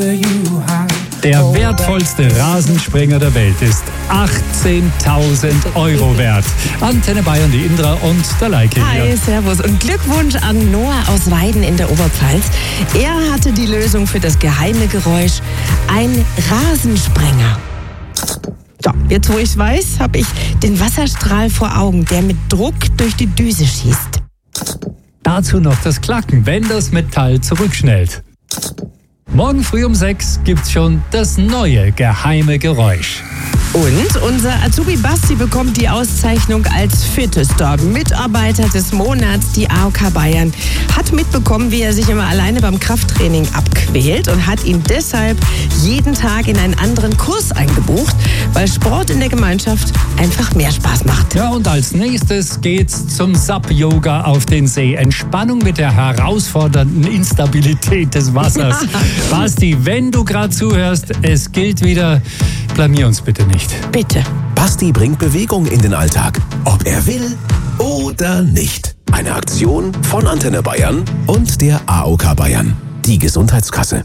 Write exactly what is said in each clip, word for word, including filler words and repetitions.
Der wertvollste Rasensprenger der Welt ist achtzehntausend Euro wert. Antenne Bayern, die Indra und der Leike hier. Hi, servus und Glückwunsch an Noah aus Weiden in der Oberpfalz. Er hatte die Lösung für das geheime Geräusch, ein Rasensprenger. So, jetzt wo ich weiß, habe ich den Wasserstrahl vor Augen, der mit Druck durch die Düse schießt. Dazu noch das Klacken, wenn das Metall zurückschnellt. Morgen früh um sechs gibt's schon das neue geheime Geräusch. Und unser Azubi Basti bekommt die Auszeichnung als fittester Mitarbeiter des Monats. Die A O K Bayern hat mitbekommen, wie er sich immer alleine beim Krafttraining abquält und hat ihn deshalb jeden Tag in einen anderen Kurs eingebucht, weil Sport in der Gemeinschaft einfach mehr Spaß macht. Ja, und als nächstes geht's zum S A P-Yoga auf den See. Entspannung mit der herausfordernden Instabilität des Wassers. Basti, wenn du gerade zuhörst, es gilt wieder, blamier uns bitte nicht. Bitte. Basti bringt Bewegung in den Alltag, ob er will oder nicht. Eine Aktion von Antenne Bayern und der A O K Bayern, die Gesundheitskasse.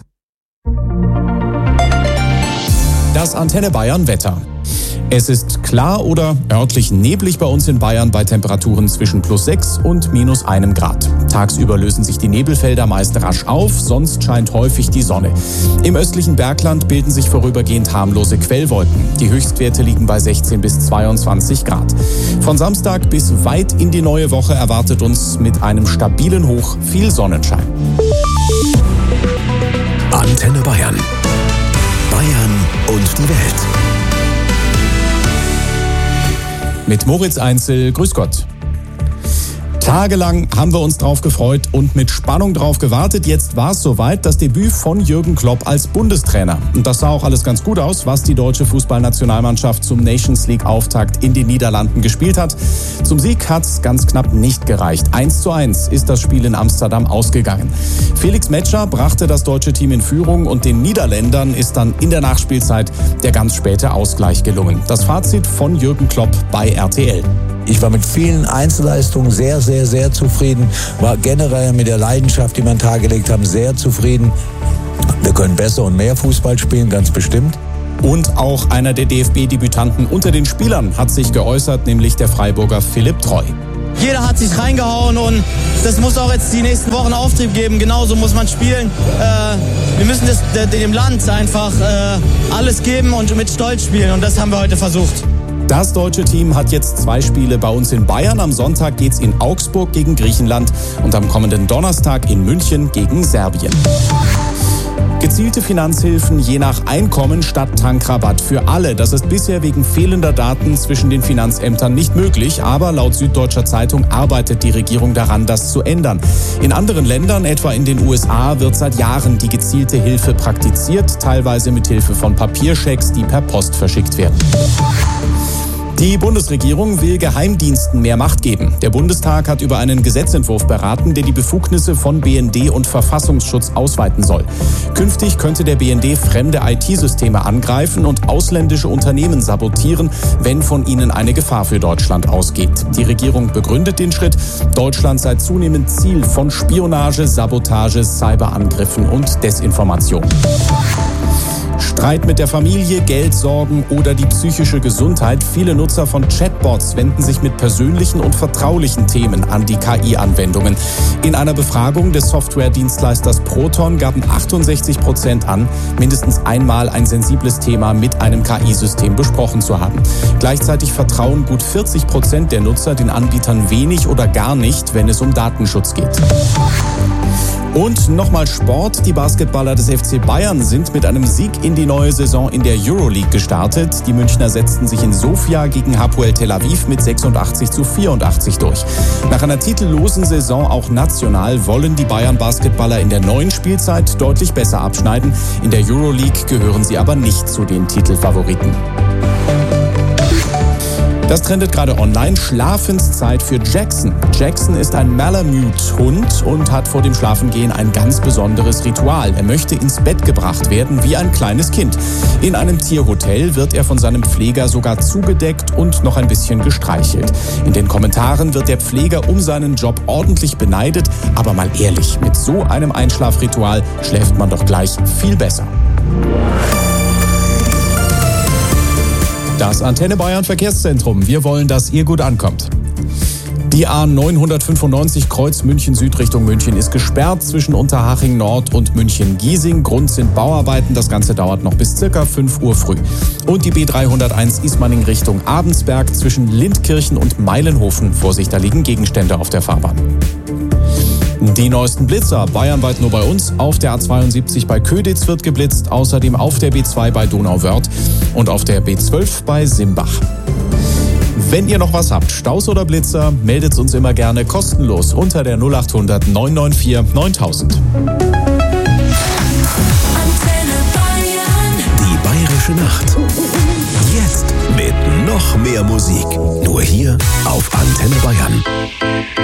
Das Antenne Bayern Wetter. Es ist klar oder örtlich neblig bei uns in Bayern bei Temperaturen zwischen plus sechs und minus einem Grad. Tagsüber lösen sich die Nebelfelder meist rasch auf, sonst scheint häufig die Sonne. Im östlichen Bergland bilden sich vorübergehend harmlose Quellwolken. Die Höchstwerte liegen bei sechzehn bis zweiundzwanzig Grad. Von Samstag bis weit in die neue Woche erwartet uns mit einem stabilen Hoch viel Sonnenschein. Antenne Bayern. Bayern und die Welt. Mit Moritz Einzel, grüß Gott. Tagelang haben wir uns drauf gefreut und mit Spannung drauf gewartet. Jetzt war es soweit, das Debüt von Jürgen Klopp als Bundestrainer. Und das sah auch alles ganz gut aus, was die deutsche Fußballnationalmannschaft zum Nations League-Auftakt in den Niederlanden gespielt hat. Zum Sieg hat es ganz knapp nicht gereicht. eins zu eins ist das Spiel in Amsterdam ausgegangen. Felix Metscher brachte das deutsche Team in Führung und den Niederländern ist dann in der Nachspielzeit der ganz späte Ausgleich gelungen. Das Fazit von Jürgen Klopp bei R T L. Ich war mit vielen Einzelleistungen sehr, sehr, sehr zufrieden. War generell mit der Leidenschaft, die wir an den Tag gelegt haben, sehr zufrieden. Wir können besser und mehr Fußball spielen, ganz bestimmt. Und auch einer der D F B-Debütanten unter den Spielern hat sich geäußert, nämlich der Freiburger Philipp Treu. Jeder hat sich reingehauen und das muss auch jetzt die nächsten Wochen Auftrieb geben. Genauso muss man spielen. Äh, wir müssen das, dem Land einfach äh, alles geben und mit Stolz spielen. Und das haben wir heute versucht. Das deutsche Team hat jetzt zwei Spiele bei uns in Bayern. Am Sonntag geht's in Augsburg gegen Griechenland und am kommenden Donnerstag in München gegen Serbien. Gezielte Finanzhilfen je nach Einkommen statt Tankrabatt für alle. Das ist bisher wegen fehlender Daten zwischen den Finanzämtern nicht möglich. Aber laut Süddeutscher Zeitung arbeitet die Regierung daran, das zu ändern. In anderen Ländern, etwa in den U S A, wird seit Jahren die gezielte Hilfe praktiziert. Teilweise mit Hilfe von Papierschecks, die per Post verschickt werden. Die Bundesregierung will Geheimdiensten mehr Macht geben. Der Bundestag hat über einen Gesetzentwurf beraten, der die Befugnisse von B N D und Verfassungsschutz ausweiten soll. Künftig könnte der B N D fremde I T-Systeme angreifen und ausländische Unternehmen sabotieren, wenn von ihnen eine Gefahr für Deutschland ausgeht. Die Regierung begründet den Schritt. Deutschland sei zunehmend Ziel von Spionage, Sabotage, Cyberangriffen und Desinformation. Streit mit der Familie, Geldsorgen oder die psychische Gesundheit. Viele Nutzer von Chatbots wenden sich mit persönlichen und vertraulichen Themen an die K I-Anwendungen. In einer Befragung des Softwaredienstleisters Proton gaben achtundsechzig Prozent an, mindestens einmal ein sensibles Thema mit einem K I-System besprochen zu haben. Gleichzeitig vertrauen gut vierzig Prozent der Nutzer den Anbietern wenig oder gar nicht, wenn es um Datenschutz geht. Und nochmal Sport. Die Basketballer des F C Bayern sind mit einem Sieg in die neue Saison in der Euroleague gestartet. Die Münchner setzten sich in Sofia gegen Hapoel Tel Aviv mit sechsundachtzig zu vierundachtzig durch. Nach einer titellosen Saison auch national wollen die Bayern-Basketballer in der neuen Spielzeit deutlich besser abschneiden. In der Euroleague gehören sie aber nicht zu den Titelfavoriten. Das trendet gerade online. Schlafenszeit für Jackson. Jackson ist ein Malamute-Hund und hat vor dem Schlafengehen ein ganz besonderes Ritual. Er möchte ins Bett gebracht werden wie ein kleines Kind. In einem Tierhotel wird er von seinem Pfleger sogar zugedeckt und noch ein bisschen gestreichelt. In den Kommentaren wird der Pfleger um seinen Job ordentlich beneidet. Aber mal ehrlich, mit so einem Einschlafritual schläft man doch gleich viel besser. Das Antenne Bayern Verkehrszentrum. Wir wollen, dass ihr gut ankommt. Die A neunhundertfünfundneunzig Kreuz München Süd Richtung München ist gesperrt zwischen Unterhaching Nord und München Giesing. Grund sind Bauarbeiten. Das Ganze dauert noch bis circa fünf Uhr früh. Und die B dreihunderteins Ismaning Richtung Abensberg zwischen Lindkirchen und Meilenhofen. Vorsicht, da liegen Gegenstände auf der Fahrbahn. Die neuesten Blitzer, bayernweit nur bei uns. Auf der A zweiundsiebzig bei Köditz wird geblitzt, außerdem auf der B zwei bei Donauwörth und auf der B zwölf bei Simbach. Wenn ihr noch was habt, Staus oder Blitzer, meldet uns immer gerne kostenlos unter der null achthundert neun neun vier neuntausend. Die Bayerische Nacht. Jetzt mit noch mehr Musik. Nur hier auf Antenne Bayern.